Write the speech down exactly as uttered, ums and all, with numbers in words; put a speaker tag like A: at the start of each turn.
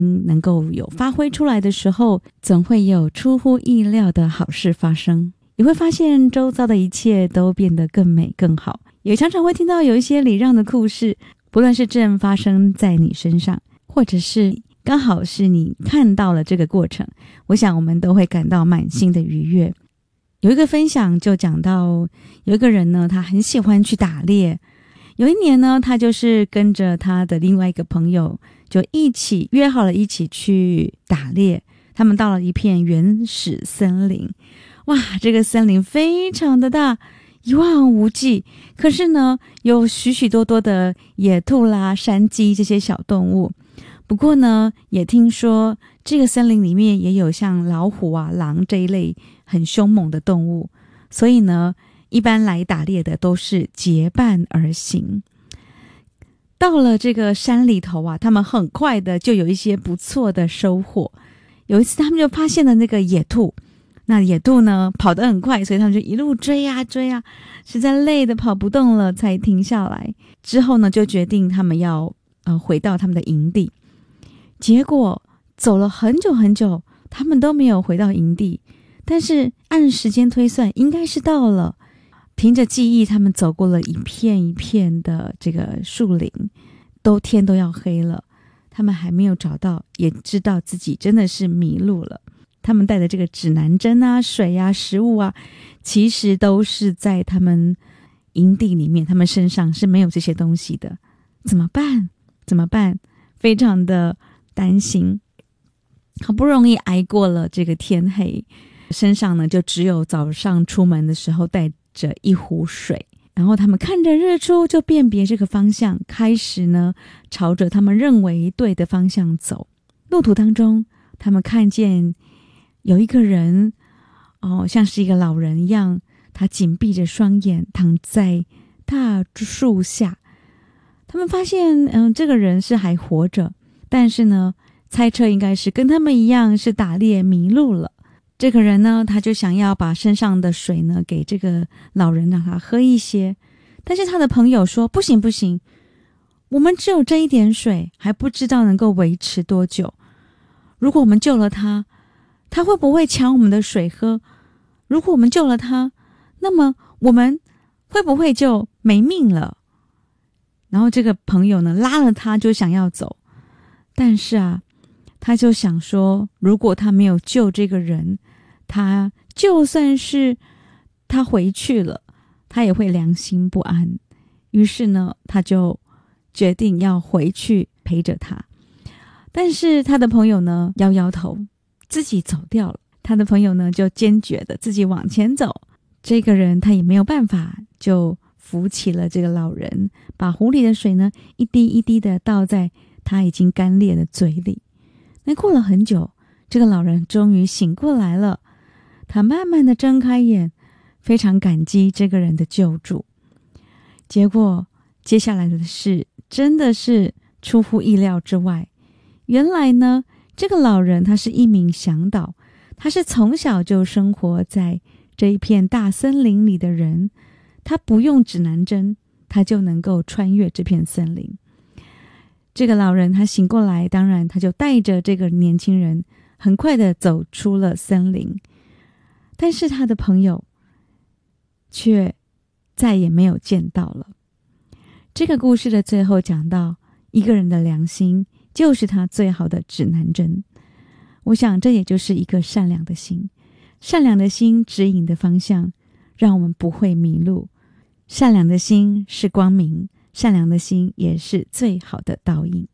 A: 能够有发挥出来的时候，总会有出乎意料的好事发生，也会发现周遭的一切都变得更美更好。也常常会听到有一些礼让的故事，不论是正发生在你身上，或者是刚好是你看到了这个过程，我想我们都会感到满心的愉悦。有一个分享就讲到，有一个人呢，他很喜欢去打猎。有一年呢，他就是跟着他的另外一个朋友，就一起约好了一起去打猎。他们到了一片原始森林，哇，这个森林非常的大，一望无际，可是呢，有许许多多的野兔啦、山鸡这些小动物。不过呢，也听说这个森林里面也有像老虎啊、狼这一类很凶猛的动物，所以呢，一般来打猎的都是结伴而行。到了这个山里头啊，他们很快的就有一些不错的收获。有一次他们就发现了那个野兔，那野兔呢跑得很快，所以他们就一路追啊追啊，实在累得跑不动了才停下来。之后呢，就决定他们要呃回到他们的营地。结果走了很久很久，他们都没有回到营地，但是按时间推算应该是到了。凭着记忆，他们走过了一片一片的这个树林，都天都要黑了，他们还没有找到，也知道自己真的是迷路了。他们带的这个指南针啊、水啊、食物啊，其实都是在他们营地里面，他们身上是没有这些东西的。怎么办？怎么办？非常的担心。好不容易挨过了这个天黑，身上呢就只有早上出门的时候带着一壶水，然后他们看着日出就辨别这个方向，开始呢朝着他们认为对的方向走。路途当中，他们看见有一个人，哦，像是一个老人一样，他紧闭着双眼躺在大树下。他们发现嗯，这个人是还活着，但是呢猜测应该是跟他们一样是打猎迷路了。这个人呢，他就想要把身上的水呢给这个老人让他喝一些，但是他的朋友说不行不行，我们只有这一点水，还不知道能够维持多久。如果我们救了他，他会不会抢我们的水喝？如果我们救了他，那么我们会不会就没命了？然后这个朋友呢拉了他就想要走，但是啊他就想说，如果他没有救这个人，他就算是他回去了，他也会良心不安。于是呢，他就决定要回去陪着他。但是他的朋友呢摇摇头，自己走掉了。他的朋友呢就坚决的自己往前走。这个人他也没有办法，就扶起了这个老人，把壶里的水呢一滴一滴的倒在他已经干裂的嘴里。那过了很久，这个老人终于醒过来了，他慢慢的睁开眼，非常感激这个人的救助。结果接下来的事真的是出乎意料之外。原来呢，这个老人他是一名向导，他是从小就生活在这一片大森林里的人，他不用指南针，他就能够穿越这片森林。这个老人他醒过来，当然他就带着这个年轻人很快的走出了森林，但是他的朋友却再也没有见到了。这个故事的最后讲到，一个人的良心就是他最好的指南针。我想这也就是一个善良的心，善良的心指引的方向，让我们不会迷路。善良的心是光明，善良的心也是最好的导引。